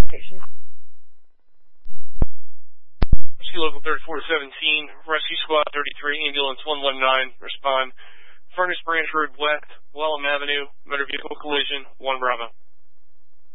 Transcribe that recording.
location. Rescue Local 3417, Rescue Squad 33, Ambulance 119, respond. Furnace Branch Road West, Wellham Avenue, motor vehicle collision, 1 Bravo.